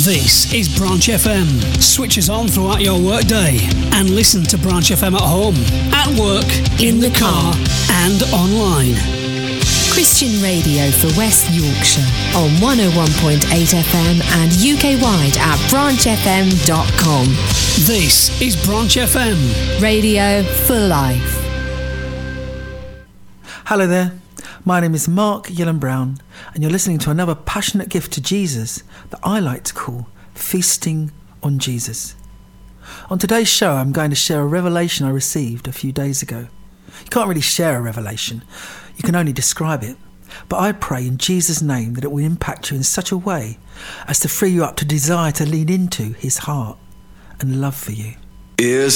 This is Branch FM. Switch us on throughout your workday and listen to Branch FM at home, at work, in the car and online. Christian radio for West Yorkshire on 101.8 FM and UK-wide at branchfm.com. This is Branch FM. Radio for life. Hello there. My name is Mark Yelland-Brown, and you're listening to another passionate gift to Jesus that I like to call Feasting on Jesus. On today's show, I'm going to share a revelation I received a few days ago. You can't really share a revelation, you can only describe it. But I pray in Jesus' name that it will impact you in such a way as to free you up to desire to lean into his heart and love for you.